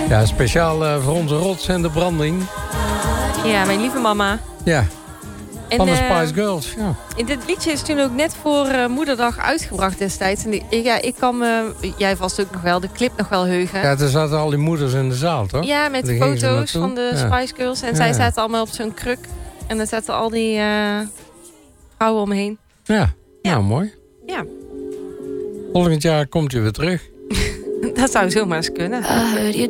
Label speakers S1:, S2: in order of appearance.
S1: Ja, speciaal voor onze rots en de branding.
S2: Ja, mijn lieve mama.
S1: Ja,
S2: en,
S1: van de Spice Girls. Ja.
S2: Dit liedje is toen ook net voor Moederdag uitgebracht destijds. En ik kan me, jij vast ook nog wel, de clip nog wel heugen.
S1: Ja, er zaten al die moeders in de zaal, toch?
S2: Ja, met foto's van de Spice Girls. En zij zaten allemaal op zo'n kruk. En dan zaten al die vrouwen omheen.
S1: Ja, nou mooi.
S2: Ja.
S1: Volgend jaar komt je weer terug.
S2: Dat zou zomaar eens kunnen.